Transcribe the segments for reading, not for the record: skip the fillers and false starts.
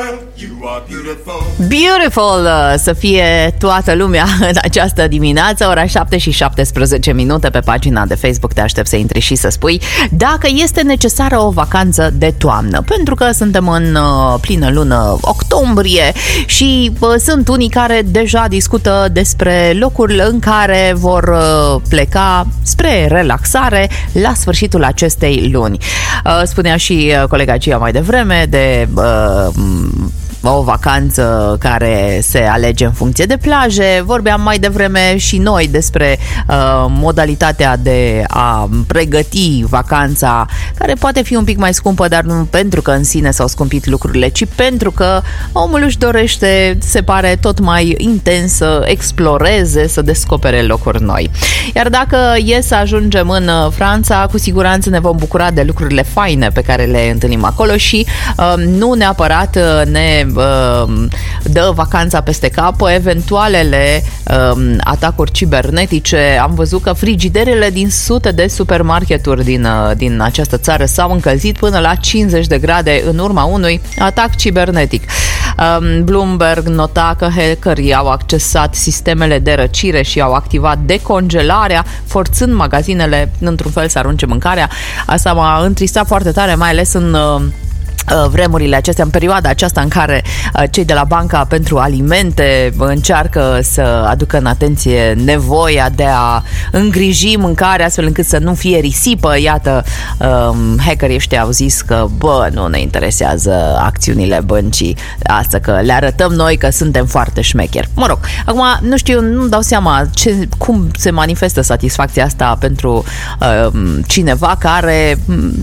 Beautiful să fie toată lumea în această dimineață, ora 7:17 pe pagina de Facebook. Te aștept să intri și să spui dacă este necesară o vacanță de toamnă, pentru că suntem în plină lună octombrie și sunt unii care deja discută despre locurile în care vor pleca spre relaxare la sfârșitul acestei luni. Spunea și colega Gia mai devreme de o vacanță care se alege în funcție de plaje. Vorbeam mai devreme și noi despre modalitatea de a pregăti vacanța, care poate fi un pic mai scumpă, dar nu pentru că în sine s-au scumpit lucrurile, ci pentru că omul își dorește, se pare, tot mai intens să exploreze, să descopere locuri noi. Iar dacă e să ajungem în Franța, cu siguranță ne vom bucura de lucrurile faine pe care le întâlnim acolo și nu neapărat ne dă vacanța peste cap eventualele atacuri cibernetice. Am văzut că frigiderele din sute de supermarketuri din această țară s-au încălzit până la 50 de grade în urma unui atac cibernetic. Bloomberg nota că hackerii au accesat sistemele de răcire și au activat decongelarea, forțând magazinele într-un fel să arunce mâncarea. Asta m-a întristat foarte tare, mai ales în vremurile acestea, în perioada aceasta în care cei de la Banca pentru Alimente încearcă să aducă în atenție nevoia de a îngriji mâncarea astfel încât să nu fie risipă. Iată, hackerii ăștia au zis că nu ne interesează acțiunile băncii, asta că le arătăm noi că suntem foarte șmecheri. Mă rog, acum nu știu, nu-mi dau seama cum se manifestă satisfacția asta pentru cineva care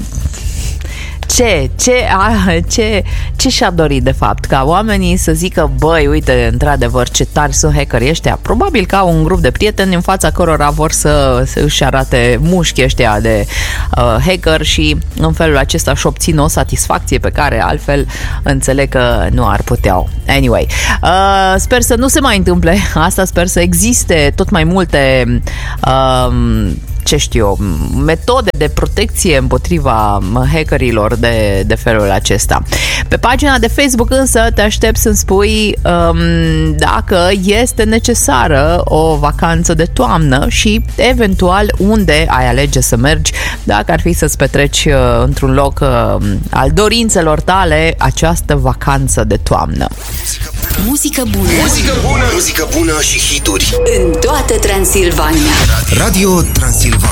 ce și-a dorit de fapt? Ca oamenii să zică, băi, uite, într-adevăr, ce tari sunt hackerii ăștia. Probabil că au un grup de prieteni în fața cărora vor să își arate mușchii ăștia de hacker și în felul acesta își obțin o satisfacție pe care altfel înțeleg că nu ar putea. Anyway, sper să nu se mai întâmple asta, sper să existe tot mai multe metode de protecție împotriva hackerilor de felul acesta. Pe pagina de Facebook însă te aștept să-mi spui dacă este necesară o vacanță de toamnă și eventual unde ai alege să mergi, dacă ar fi să-ți petreci într-un loc al dorințelor tale această vacanță de toamnă. Muzică bună. Muzică bună. Muzică bună și hituri în toată Transilvania. Radio Transilvania.